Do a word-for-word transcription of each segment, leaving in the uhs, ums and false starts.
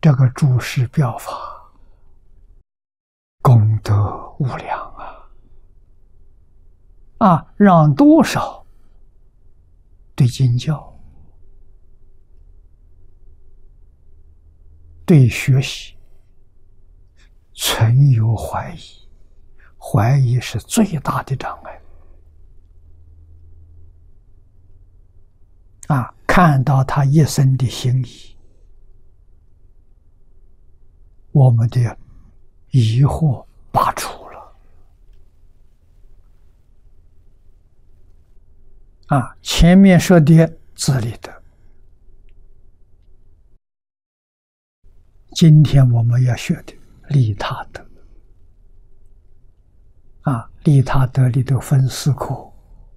这个诸事表法，功德无量啊！啊，让多少对经教、对学习存有怀疑，怀疑是最大的障碍。啊，看到他一生的心意，我们的疑惑拔除了。啊，前面说的自利德，今天我们要学的利他德。啊，利他德里头分四科。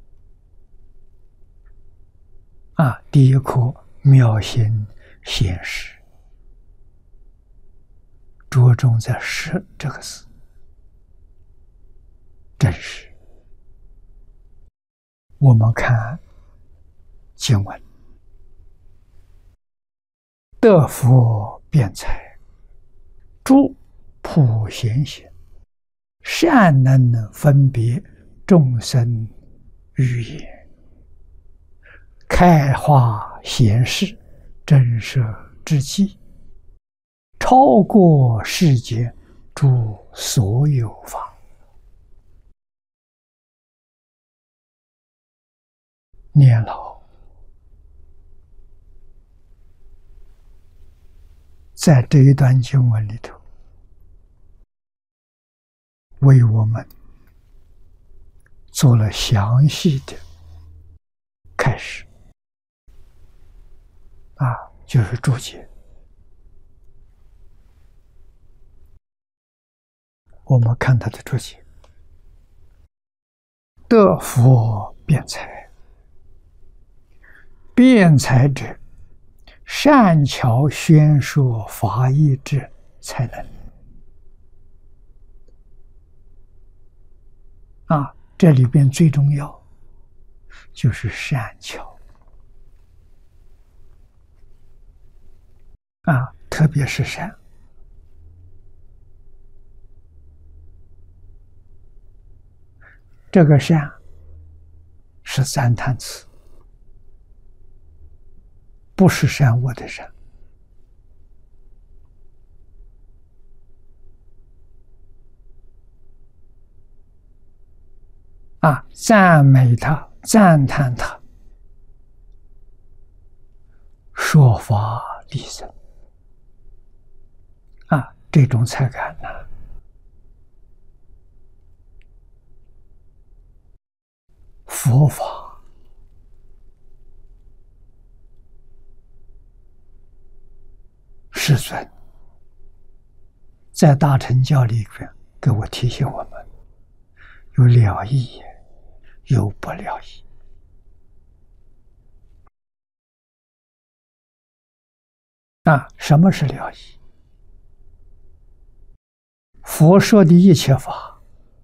啊，第一科妙行显实，着重在“实”这个字，真实。我们看经文：得佛辩才，诸普贤行，善能分别众生语言。开化贤士，震慑之际，超过世间诸所有法。念老在这一段经文里头，为我们做了详细的开始。啊，就是注解。我们看他的注解：得佛辩才，辩才者，善巧宣说法义之才能。啊，这里边最重要就是善巧。啊，特别是善，这个善是赞叹词，不是善恶的善。啊，赞美他，赞叹他，说法利生。啊，这种才感呢，佛法世尊在大乘教里边给我提醒我们，有了义，有不了义。啊，什么是了义？佛说的一切法，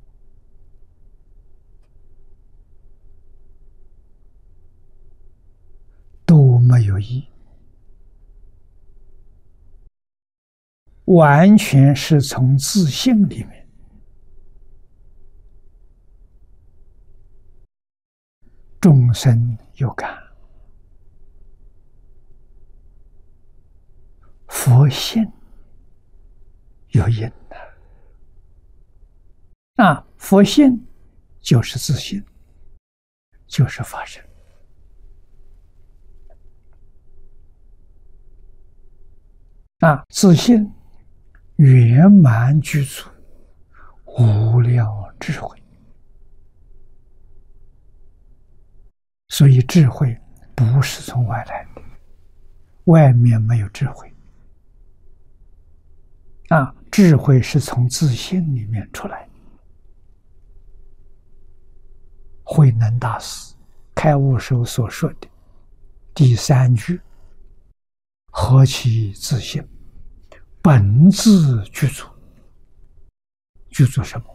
都没有义，完全是从自性里面众生有感，佛性有因的。啊，佛性就是自性，就是法身。啊，自性圆满具足，无量智慧。所以智慧不是从外来的，外面没有智慧。啊，智慧是从自性里面出来的。慧能大师开悟时候所说的第三句：何其自性，本自具足。具足什么？